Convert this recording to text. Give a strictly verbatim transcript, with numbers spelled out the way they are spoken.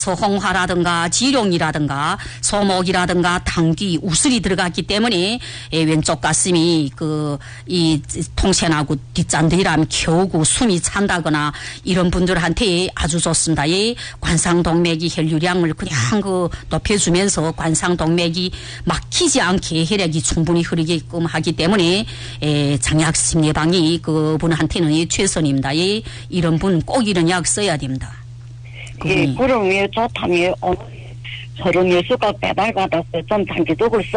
소홍화라든가 지룡이라든가 소목이라든가 당귀, 우슬이 들어갔기 때문에 왼쪽 가슴이 그 이 통신하고 뒷잔들이라면 겨우고 숨이 찬다거나 이런 분들한테 아주 좋습니다. 이 관상동맥이 혈류량을 그냥 그 높여주면서 관상동맥이 막히지 않게 혈액이 충분히 흐르게끔 하기 때문에 장약심 예방이 그분한테는 최선입니다. 이 이런 분 꼭 이런 약 써야 됩니다. 예, 그럼 왜 좋다며 오늘 서른 여수가 배달 받았어요. 좀 단기독을 써